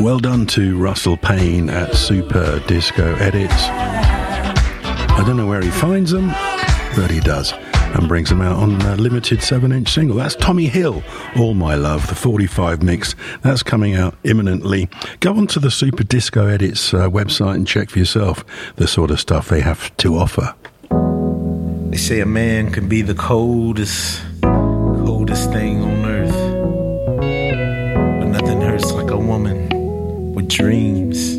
Well done to Russell Payne at Super Disco Edits. I don't know where he finds them, but he does, and brings them out on a limited 7-inch single. That's Tommy Hill, All My Love, the 45 mix. That's coming out imminently. Go on to the Super Disco Edits website and check for yourself the sort of stuff they have to offer. They say a man can be the coldest thing on earth, but nothing hurts like a woman with dreams.